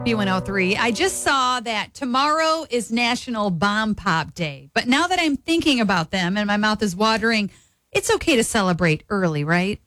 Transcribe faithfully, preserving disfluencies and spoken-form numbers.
B one oh three. I just saw that tomorrow is National Bomb Pop Day. But now that I'm thinking about them and my mouth is watering, it's okay to celebrate early, right?